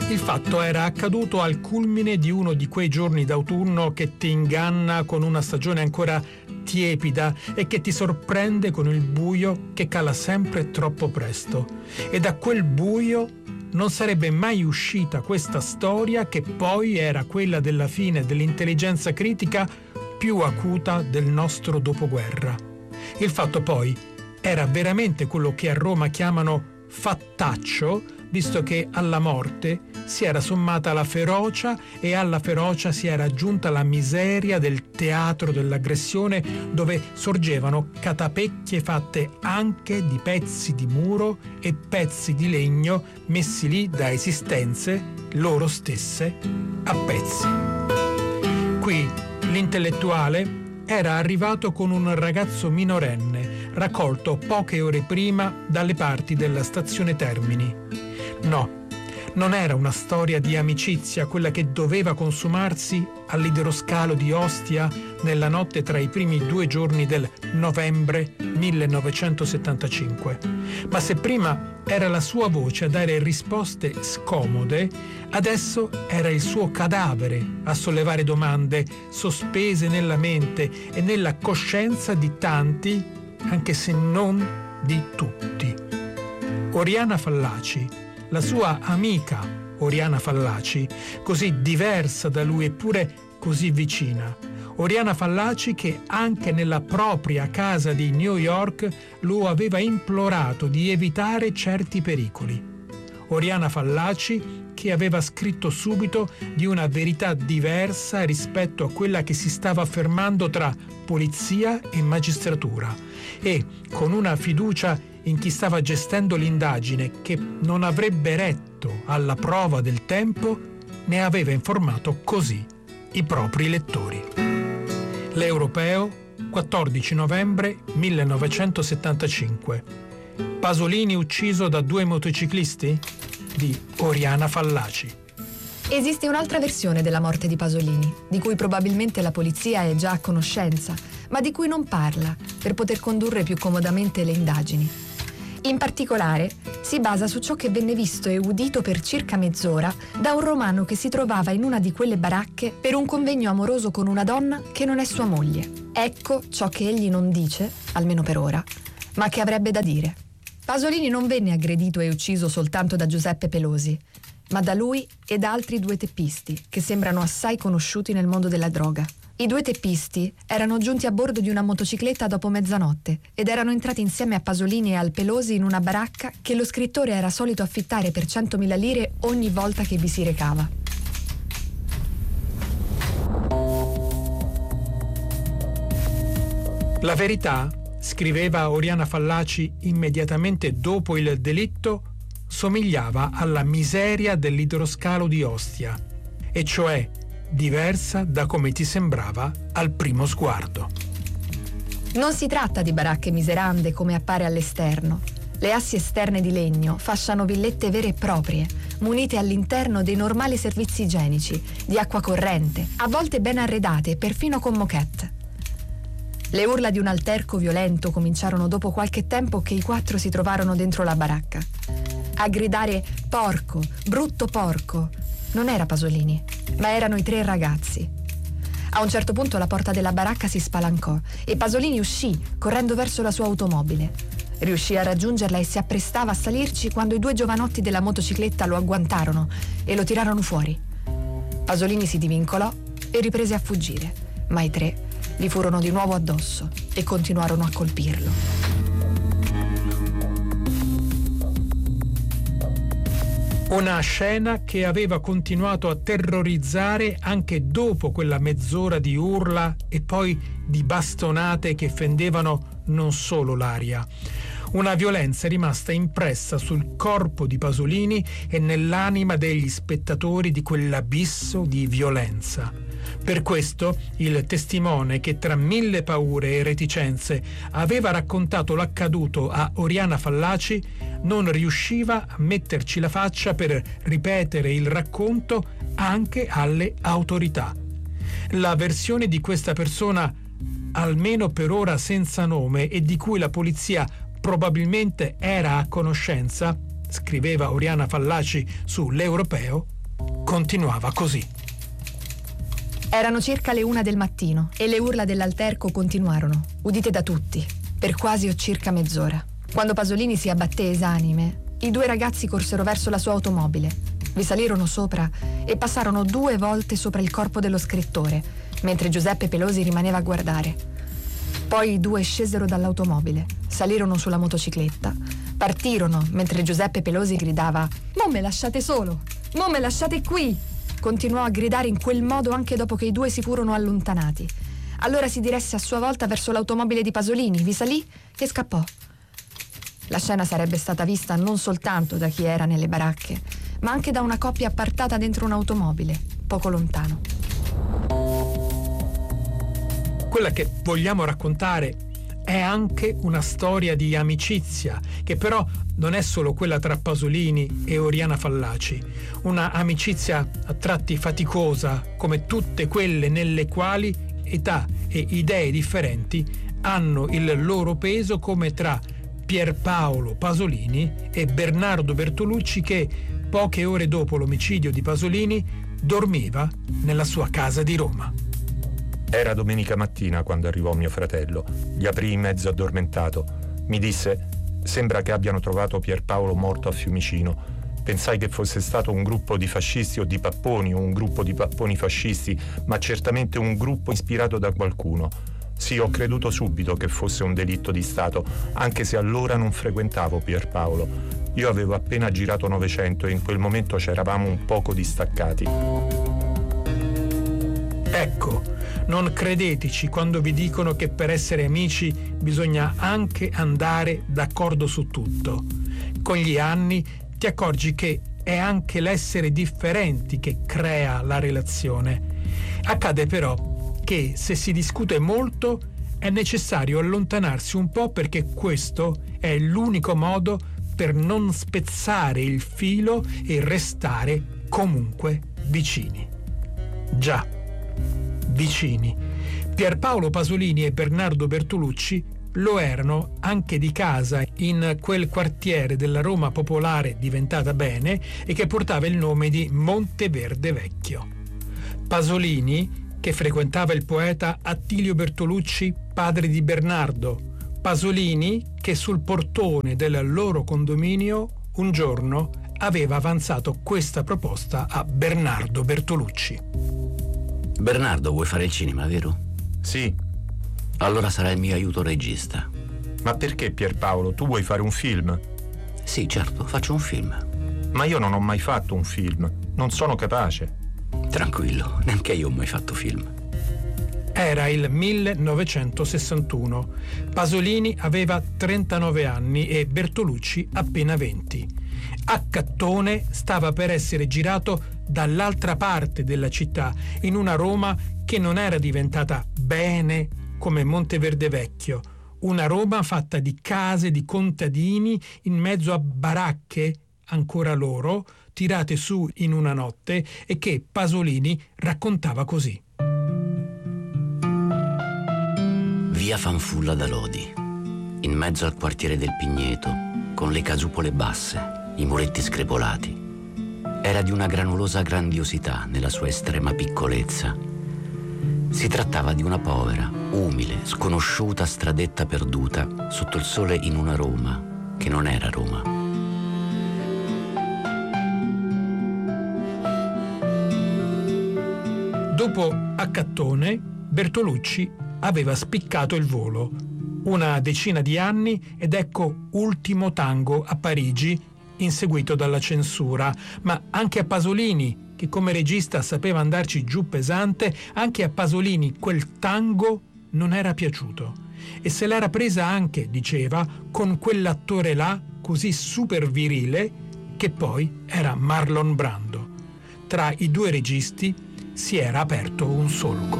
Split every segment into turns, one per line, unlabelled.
Il fatto era accaduto al culmine di uno di quei giorni d'autunno che ti inganna con una stagione ancora tiepida e che ti sorprende con il buio che cala sempre troppo presto. E da quel buio non sarebbe mai uscita questa storia, che poi era quella della fine dell'intelligenza critica più acuta del nostro dopoguerra. Il fatto poi era veramente quello che a Roma chiamano fattaccio, visto che alla morte si era sommata la ferocia e alla ferocia si era aggiunta la miseria del teatro dell'aggressione, dove sorgevano catapecchie fatte anche di pezzi di muro e pezzi di legno messi lì da esistenze loro stesse a pezzi. Qui l'intellettuale era arrivato con un ragazzo minorenne, raccolto poche ore prima dalle parti della stazione Termini. No, non era una storia di amicizia quella che doveva consumarsi all'Ideroscalo di Ostia nella notte tra i primi 2 giorni del novembre 1975. Ma se prima era la sua voce a dare risposte scomode, adesso era il suo cadavere a sollevare domande sospese nella mente e nella coscienza di tanti, anche se non di tutti. Oriana Fallaci, la sua amica Oriana Fallaci, così diversa da lui eppure così vicina. Oriana Fallaci che anche nella propria casa di New York lo aveva implorato di evitare certi pericoli. Oriana Fallaci che aveva scritto subito di una verità diversa rispetto a quella che si stava affermando tra polizia e magistratura, e con una fiducia in chi stava gestendo l'indagine che non avrebbe retto alla prova del tempo, ne aveva informato così i propri lettori. L'Europeo, 14 novembre 1975. Pasolini ucciso da 2 motociclisti? Di Oriana Fallaci.
Esiste un'altra versione della morte di Pasolini, di cui probabilmente la polizia è già a conoscenza, ma di cui non parla per poter condurre più comodamente le indagini. In particolare, si basa su ciò che venne visto e udito per circa mezz'ora da un romano che si trovava in una di quelle baracche per un convegno amoroso con una donna che non è sua moglie. Ecco ciò che egli non dice, almeno per ora, ma che avrebbe da dire. Pasolini non venne aggredito e ucciso soltanto da Giuseppe Pelosi, ma da lui e da altri 2 teppisti che sembrano assai conosciuti nel mondo della droga. I 2 teppisti erano giunti a bordo di una motocicletta dopo mezzanotte ed erano entrati insieme a Pasolini e al Pelosi in una baracca che lo scrittore era solito affittare per 100.000 lire ogni volta che vi si recava.
La verità, scriveva Oriana Fallaci immediatamente dopo il delitto, somigliava alla miseria dell'idroscalo di Ostia, e cioè diversa da come ti sembrava al primo sguardo.
Non si tratta di baracche miserande come appare all'esterno. Le assi esterne di legno fasciano villette vere e proprie, munite all'interno dei normali servizi igienici, di acqua corrente, a volte ben arredate e perfino con moquette. Le urla di un alterco violento cominciarono dopo qualche tempo che i 4 si trovarono dentro la baracca. A gridare «porco, brutto porco» non era Pasolini, ma erano i 3 ragazzi. A un certo punto la porta della baracca si spalancò e Pasolini uscì, correndo verso la sua automobile. Riuscì a raggiungerla e si apprestava a salirci quando i 2 giovanotti della motocicletta lo agguantarono e lo tirarono fuori. Pasolini si divincolò e riprese a fuggire, ma i 3 gli furono di nuovo addosso e continuarono a colpirlo.
Una scena che aveva continuato a terrorizzare anche dopo quella mezz'ora di urla e poi di bastonate che fendevano non solo l'aria. Una violenza rimasta impressa sul corpo di Pasolini e nell'anima degli spettatori di quell'abisso di violenza. Per questo il testimone che tra 1000 paure e reticenze aveva raccontato l'accaduto a Oriana Fallaci non riusciva a metterci la faccia per ripetere il racconto anche alle autorità. La versione di questa persona, almeno per ora senza nome e di cui la polizia probabilmente era a conoscenza, scriveva Oriana Fallaci su L'Europeo, continuava così.
Erano circa le 1 del mattino e le urla dell'alterco continuarono, udite da tutti, per quasi o circa mezz'ora. Quando Pasolini si abbatté esanime, i 2 ragazzi corsero verso la sua automobile, vi salirono sopra e passarono 2 volte sopra il corpo dello scrittore, mentre Giuseppe Pelosi rimaneva a guardare. Poi i 2 scesero dall'automobile, salirono sulla motocicletta, partirono mentre Giuseppe Pelosi gridava «Mo me lasciate solo! Mo me lasciate qui!» Continuò a gridare in quel modo anche dopo che i 2 si furono allontanati. Allora si diresse a sua volta verso l'automobile di Pasolini, vi salì e scappò. La scena sarebbe stata vista non soltanto da chi era nelle baracche, ma anche da una coppia appartata dentro un'automobile, poco lontano.
Quella che vogliamo raccontare è anche una storia di amicizia, che però non è solo quella tra Pasolini e Oriana Fallaci, una amicizia a tratti faticosa, come tutte quelle nelle quali età e idee differenti hanno il loro peso, come tra Pierpaolo Pasolini e Bernardo Bertolucci, che poche ore dopo l'omicidio di Pasolini dormiva nella sua casa di Roma.
Era domenica mattina quando arrivò mio fratello. Gli aprii mezzo addormentato. Mi disse: sembra che abbiano trovato Pierpaolo morto a Fiumicino. Pensai che fosse stato un gruppo di fascisti o di papponi, o un gruppo di papponi fascisti, ma certamente un gruppo ispirato da qualcuno. Sì, ho creduto subito che fosse un delitto di Stato, anche se allora non frequentavo Pierpaolo. Io avevo appena girato 900 e in quel momento c'eravamo un poco distaccati.
Ecco, non credeteci quando vi dicono che per essere amici bisogna anche andare d'accordo su tutto. Con gli anni ti accorgi che è anche l'essere differenti che crea la relazione. Accade però che se si discute molto è necessario allontanarsi un po', perché questo è l'unico modo per non spezzare il filo e restare comunque vicini. Già, vicini. Pierpaolo Pasolini e Bernardo Bertolucci lo erano anche di casa in quel quartiere della Roma popolare diventata bene e che portava il nome di Monteverde Vecchio. Pasolini, che frequentava il poeta Attilio Bertolucci, padre di Bernardo. Pasolini, che sul portone del loro condominio un giorno aveva avanzato questa proposta a Bernardo Bertolucci.
Bernardo, vuoi fare il cinema, vero?
Sì.
Allora sarà il mio aiuto regista.
Ma perché, Pierpaolo? Tu vuoi fare un film?
Sì, certo, faccio un film.
Ma io non ho mai fatto un film. Non sono capace.
Tranquillo, neanche io ho mai fatto film.
Era il 1961. Pasolini aveva 39 anni e Bertolucci appena 20. Accattone stava per essere girato dall'altra parte della città, in una Roma che non era diventata bene come Monteverde Vecchio, una Roma fatta di case di contadini in mezzo a baracche ancora loro, tirate su in una notte, e che Pasolini raccontava così.
Via Fanfulla da Lodi, in mezzo al quartiere del Pigneto, con le casupole basse, i muretti screpolati. Era di una granulosa grandiosità nella sua estrema piccolezza. Si trattava di una povera, umile, sconosciuta stradetta perduta sotto il sole in una Roma che non era Roma.
Dopo Accattone, Bertolucci aveva spiccato il volo. Una decina di anni ed ecco Ultimo Tango a Parigi, inseguito dalla censura. Ma anche a Pasolini, che come regista sapeva andarci giù pesante, anche a Pasolini quel tango non era piaciuto. E se l'era presa anche, diceva, con quell'attore là, così super virile, che poi era Marlon Brando. Tra i 2 registi si era aperto un solco.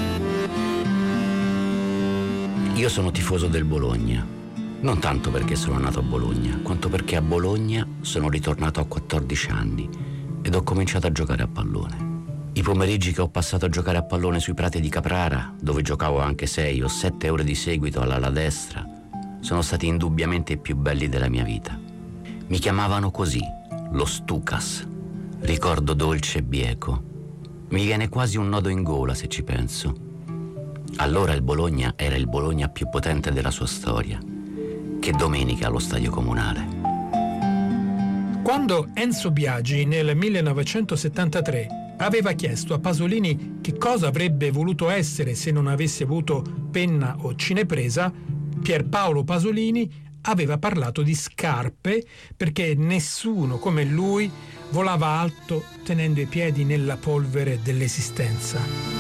Io sono tifoso del Bologna, non tanto perché sono nato a Bologna, quanto perché a Bologna sono ritornato a 14 anni ed ho cominciato a giocare a pallone. I pomeriggi che ho passato a giocare a pallone sui prati di Caprara, dove giocavo anche 6 o 7 ore di seguito all'ala destra, sono stati indubbiamente i più belli della mia vita. Mi chiamavano così, lo Stukas. Ricordo dolce e bieco. Mi viene quasi un nodo in gola se ci penso. Allora il Bologna era il Bologna più potente della sua storia. Che domenica allo stadio comunale.
Quando Enzo Biagi nel 1973 aveva chiesto a Pasolini che cosa avrebbe voluto essere se non avesse avuto penna o cinepresa, Pierpaolo Pasolini aveva parlato di scarpe perché nessuno come lui volava alto tenendo i piedi nella polvere dell'esistenza.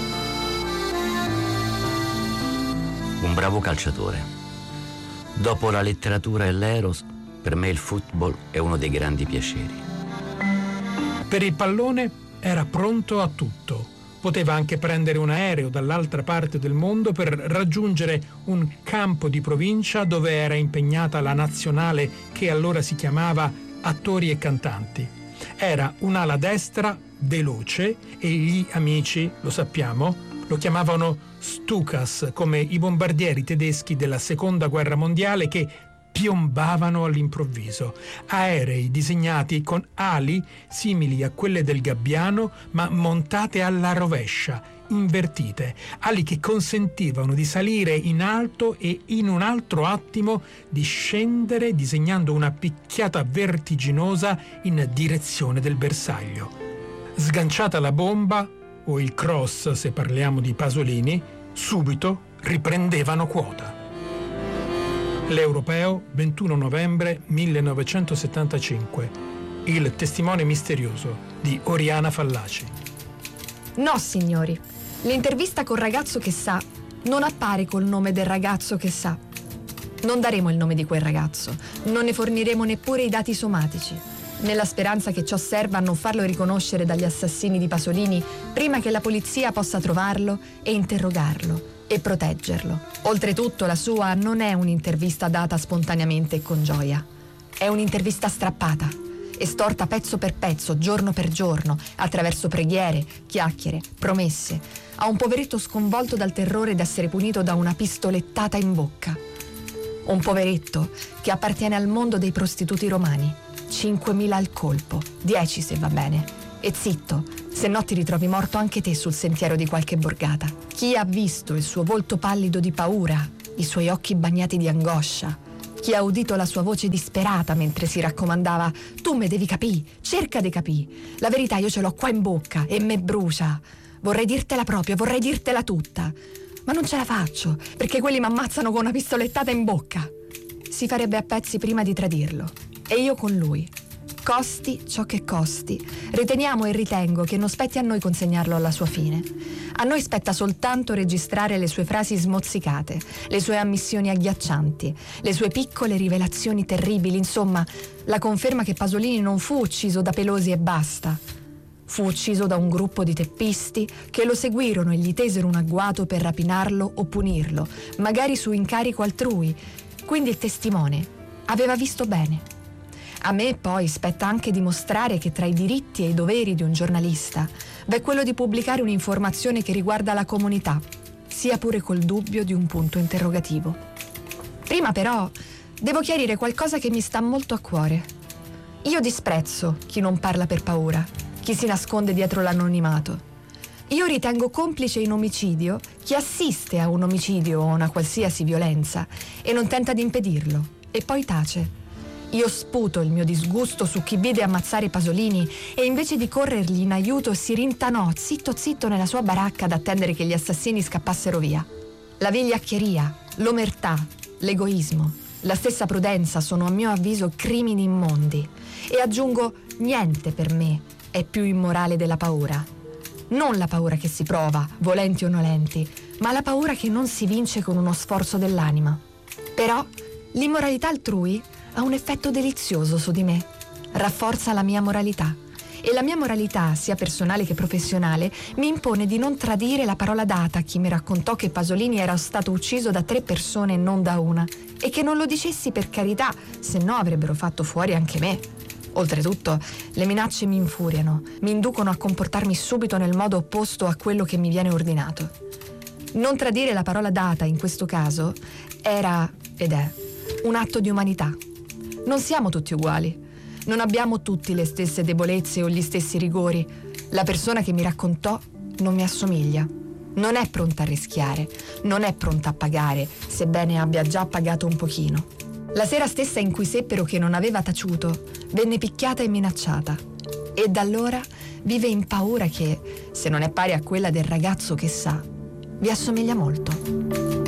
Un bravo calciatore. Dopo la letteratura e l'eros, per me il football è uno dei grandi piaceri.
Per il pallone era pronto a tutto. Poteva anche prendere un aereo dall'altra parte del mondo per raggiungere un campo di provincia dove era impegnata la nazionale che allora si chiamava Attori e Cantanti. Era un'ala destra veloce e gli amici, lo sappiamo, lo chiamavano Stukas, come i bombardieri tedeschi della Seconda Guerra Mondiale che piombavano all'improvviso, aerei disegnati con ali simili a quelle del gabbiano ma montate alla rovescia, invertite, ali che consentivano di salire in alto e in un altro attimo di scendere disegnando una picchiata vertiginosa in direzione del bersaglio. Sganciata la bomba, o il cross se parliamo di Pasolini, subito riprendevano quota. L'Europeo, 21 novembre 1975. Il testimone misterioso di Oriana Fallaci.
No, signori. L'intervista col ragazzo che sa non appare col nome del ragazzo che sa. Non daremo il nome di quel ragazzo. Non ne forniremo neppure i dati somatici, nella speranza che ciò serva a non farlo riconoscere dagli assassini di Pasolini prima che la polizia possa trovarlo e interrogarlo e proteggerlo. Oltretutto la sua non è un'intervista data spontaneamente e con gioia. È un'intervista strappata, estorta pezzo per pezzo, giorno per giorno, attraverso preghiere, chiacchiere, promesse, a un poveretto sconvolto dal terrore d'essere punito da una pistolettata in bocca. Un poveretto che appartiene al mondo dei prostituti romani. 5.000 al colpo, 10 se va bene. E zitto, se no ti ritrovi morto anche te sul sentiero di qualche borgata. Chi ha visto il suo volto pallido di paura, i suoi occhi bagnati di angoscia, chi ha udito la sua voce disperata mentre si raccomandava «Tu me devi capì, cerca di capì, la verità io ce l'ho qua in bocca e me brucia, vorrei dirtela proprio, vorrei dirtela tutta, ma non ce la faccio perché quelli m'ammazzano con una pistolettata in bocca». Si farebbe a pezzi prima di tradirlo, e io con lui. Costi ciò che costi, riteniamo e ritengo che non spetti a noi consegnarlo alla sua fine. A noi spetta soltanto registrare le sue frasi smozzicate, le sue ammissioni agghiaccianti, le sue piccole rivelazioni terribili, insomma, la conferma che Pasolini non fu ucciso da Pelosi e basta. Fu ucciso da un gruppo di teppisti che lo seguirono e gli tesero un agguato per rapinarlo o punirlo, magari su incarico altrui. Quindi il testimone aveva visto bene. A me poi spetta anche dimostrare che tra i diritti e i doveri di un giornalista v'è quello di pubblicare un'informazione che riguarda la comunità, sia pure col dubbio di un punto interrogativo. Prima però devo chiarire qualcosa che mi sta molto a cuore. Io disprezzo chi non parla per paura, chi si nasconde dietro l'anonimato. Io ritengo complice in omicidio chi assiste a un omicidio o a una qualsiasi violenza e non tenta di impedirlo, e poi tace. Io sputo il mio disgusto su chi vide ammazzare Pasolini e invece di corrergli in aiuto si rintanò zitto zitto nella sua baracca ad attendere che gli assassini scappassero via. La vigliaccheria, l'omertà, l'egoismo, la stessa prudenza sono a mio avviso crimini immondi. E aggiungo, niente per me è più immorale della paura. Non la paura che si prova, volenti o nolenti, ma la paura che non si vince con uno sforzo dell'anima. Però l'immoralità altrui ha un effetto delizioso su di me, rafforza la mia moralità. E la mia moralità, sia personale che professionale, mi impone di non tradire la parola data a chi mi raccontò che Pasolini era stato ucciso da 3 persone e non da una, e che non lo dicessi per carità, se no avrebbero fatto fuori anche me. Oltretutto, le minacce mi infuriano, mi inducono a comportarmi subito nel modo opposto a quello che mi viene ordinato. Non tradire la parola data in questo caso era, ed è, un atto di umanità. Non siamo tutti uguali. Non abbiamo tutti le stesse debolezze o gli stessi rigori. La persona che mi raccontò non mi assomiglia. Non è pronta a rischiare, non è pronta a pagare, sebbene abbia già pagato un pochino. La sera stessa in cui seppero che non aveva taciuto, venne picchiata e minacciata. E da allora vive in paura che, se non è pari a quella del ragazzo che sa, vi assomiglia molto.